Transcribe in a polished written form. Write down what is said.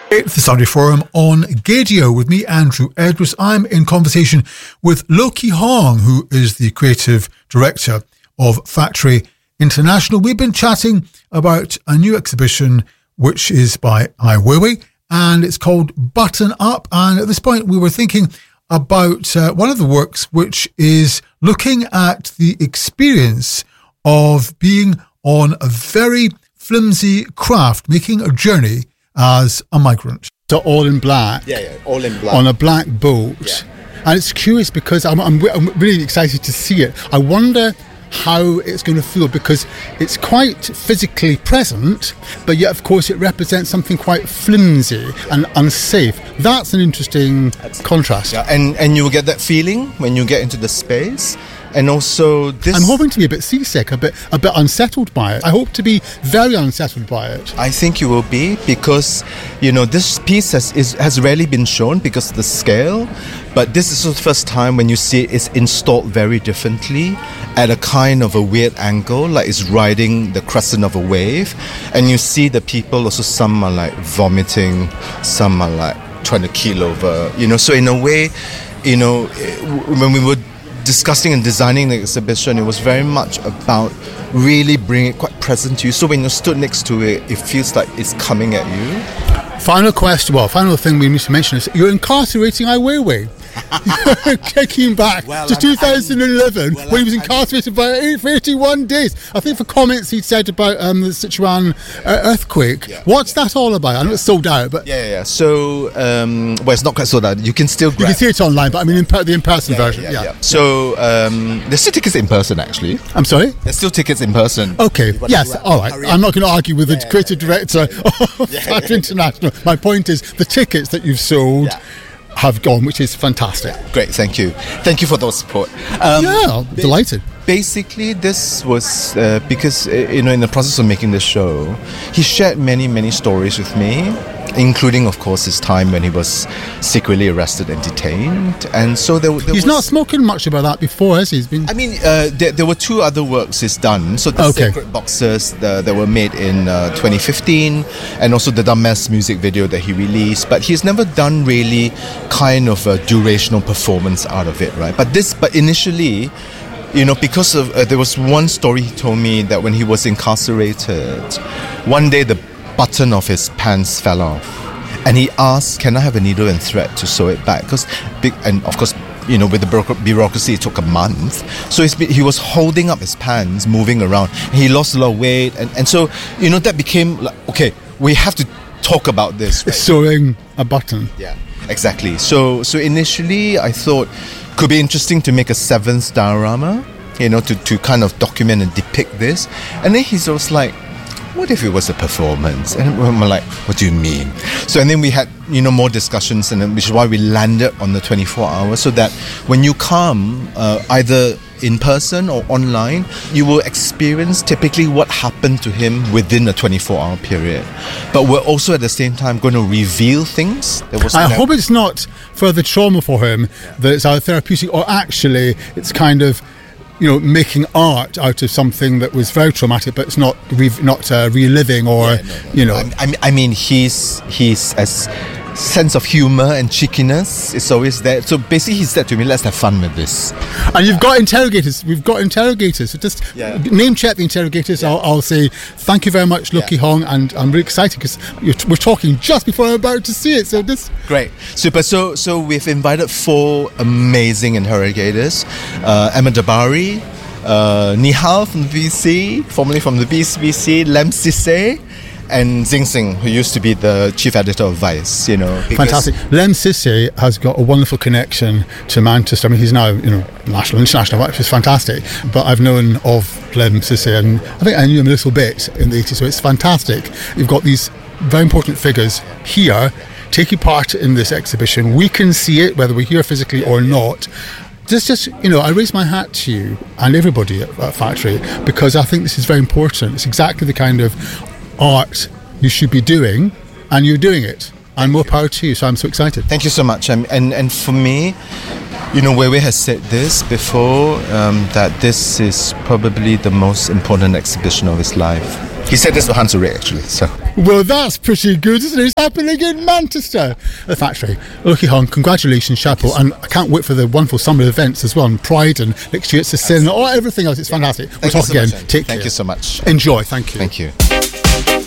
It's the Sunday Forum on Gaydio with me, Andrew Edwards. I'm in conversation with Loki Hong, who is the creative director of Factory International. We've been chatting about a new exhibition which is by Ai Weiwei, and it's called Button Up. And at this point, we were thinking about one of the works which is looking at the experience of being on a very flimsy craft, making a journey as a migrant. So all in black. Yeah, all in black. On a black boat. Yeah. And it's curious because I'm really excited to see it. I wonder how it's going to feel because it's quite physically present, but yet, of course, it represents something quite flimsy and unsafe. That's an interesting contrast. Yeah, and you will get that feeling when you get into the space. And also this... I'm hoping to be a bit seasick, a bit unsettled by it. I hope to be very unsettled by it. I think you will be because, you know, this piece has rarely been shown because of the scale. But this is the first time when you see it's installed very differently at a kind of a weird angle, like it's riding the crescent of a wave. And you see the people also, some are like vomiting, some are like trying to keel over, you know. So in a way, you know, when we were discussing and designing the exhibition, it was very much about really bringing it quite present to you. So when you stood next to it, it feels like it's coming at you. Final thing we need to mention is you're incarcerating Ai Weiwei. You're kicking back to 2011 when he was incarcerated for 81 days. I think for comments he'd said about the Sichuan earthquake. Yeah. What's that all about? I know it's sold out, but So, well, it's not quite sold out. You can still grab. You can see it online, but I mean the in-person version. Yeah. So there's still tickets in person, actually. I'm sorry? There's still tickets in person. Okay. Yes. All right. I'm not going to argue with the creative director of Factory International. My point is the tickets that you've sold have gone, which is fantastic. Great, thank you for the support. Delighted. Basically, this was because you know, in the process of making this show, he shared many stories with me, including, of course, his time when he was secretly arrested and detained. And so he's not spoken much about that before, has he? He's been... I mean, there were two other works he's done. So the Sacred Boxes that were made in 2015, and also the Damas music video that he released. But he's never done really kind of a durational performance out of it, right? But initially, you know, because of there was one story he told me that when he was incarcerated, one day the button of his pants fell off, and he asked, "Can I have a needle and thread to sew it back?" And of course, you know, with the bureaucracy, it took a month. So he was holding up his pants, moving around. He lost a lot of weight, and so, you know, that became like, okay, we have to talk about this. Right? Sewing a button. Yeah, exactly. So initially, I thought could be interesting to make a 7th diorama, you know, to kind of document and depict this. And then he's also like, what if it was a performance? And we're like, what do you mean? So, and then we had, you know, more discussions, and which is why we landed on the 24 hours, so that when you come, either in person or online, you will experience typically what happened to him within a 24-hour period. But we're also at the same time going to reveal things. I hope it's not further trauma for him, that it's either therapeutic or actually it's kind of, you know, making art out of something that was very traumatic, but it's not reliving or, you know. I mean, he's as sense of humour and cheekiness is always there. So basically, he said to me, "Let's have fun with this." And you've got interrogators. We've got interrogators. So just name check the interrogators. I'll say thank you very much, Loki Hong, and I'm really excited because we're talking just before I'm about to see it. So this great, super. So we've invited 4 amazing interrogators: Emma Dabari, Nihal from the BBC, formerly from the BBC, Lem Sisse, and Zing Sing, who used to be the chief editor of Vice, you know. Fantastic. Lem Sisse has got a wonderful connection to Manchester. I mean, he's now, you know, international, which is fantastic. But I've known of Lem Sisse, and I think I knew him a little bit in the 80s, so it's fantastic. You've got these very important figures here taking part in this exhibition. We can see it, whether we're here physically or not. Just, you know, I raise my hat to you and everybody at Factory, because I think this is very important. It's exactly the kind of art you should be doing, and you're doing it, and more power to you. So I'm so excited. Thank you so much. And for me, you know, Weiwei has said this before, that this is probably the most important exhibition of his life. He said this to Hans Ulrich, actually. So. Well, that's pretty good, isn't it? It's happening in Manchester. The factory. Loki Hong, congratulations, chapeau. And I can't wait for the wonderful summer events as well. And Pride and next year it's the Sin, everything else. It's fantastic. We'll talk again. Take care. Thank you so much. Enjoy. Thank you. Thank you.